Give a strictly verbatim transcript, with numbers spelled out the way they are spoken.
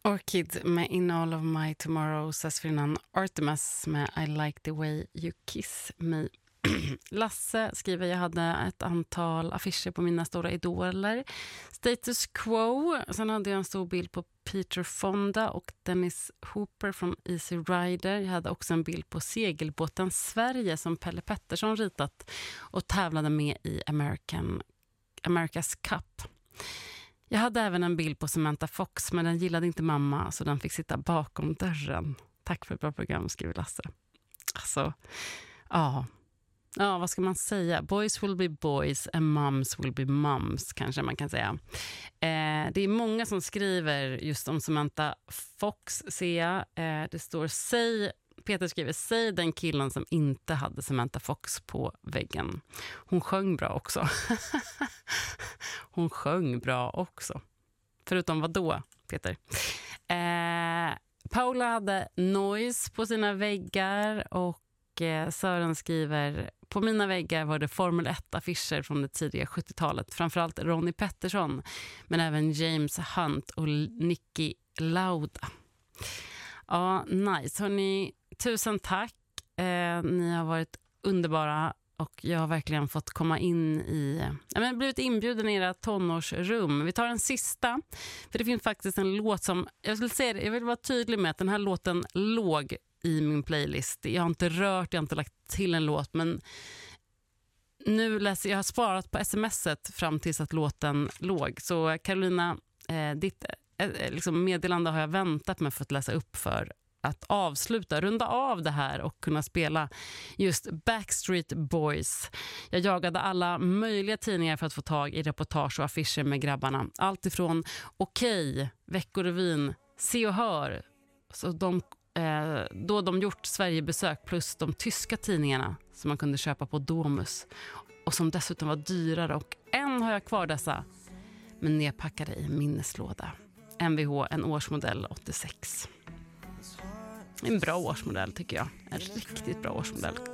Orchid med In All of My Tomorrows, dessförinnan Artemis med I Like the Way You Kiss Me. Lasse skriver, jag hade ett antal affischer på mina stora idoler. Status Quo, sen hade jag en stor bild på Peter Fonda och Dennis Hooper från Easy Rider. Jag hade också en bild på segelbåten Sverige som Pelle Pettersson ritat och tävlade med i American, America's Cup. Jag hade även en bild på Samantha Fox, men den gillade inte mamma så den fick sitta bakom dörren. Tack för ett bra program, skriver Lasse. Alltså, ja... Ja, vad ska man säga? Boys will be boys and moms will be moms, kanske man kan säga. Eh, det är många som skriver just om Samantha Fox, ser jag. Eh, det står, säg, Peter skriver, säg den killen som inte hade Samantha Fox på väggen. Hon sjöng bra också. Hon sjöng bra också. Förutom vad då, Peter? Eh, Paula hade Noise på sina väggar och Sören skriver, på mina väggar var det Formel ett-affischer från det tidiga sjuttiotalet. Framförallt Ronnie Pettersson, men även James Hunt och Nicky Lauda. Ja, nice. Hörrni, tusen tack. Eh, ni har varit underbara och jag har verkligen fått komma in i... Jag har blivit inbjuden i era tonårsrum. Vi tar en sista, för det finns faktiskt en låt som... Jag skulle säga det, jag vill vara tydlig med att den här låten låg i min playlist. Jag har inte rört, jag har inte lagt till en låt, men nu läser jag har sparat på smset fram tills att låten låg. Så Carolina, eh, ditt eh, liksom meddelande har jag väntat med för att läsa upp för att avsluta, runda av det här och kunna spela just Backstreet Boys. Jag jagade alla möjliga tidningar för att få tag i reportage och affischer med grabbarna. Allt ifrån Okej, Veckorevyn, Se och Hör. Så de Eh, då de gjort Sverigebesök plus de tyska tidningarna som man kunde köpa på Domus och som dessutom var dyrare, och än har jag kvar dessa men nedpackade i minneslåda. M V H, en årsmodell åttiosex. En bra årsmodell tycker jag. En riktigt bra årsmodell.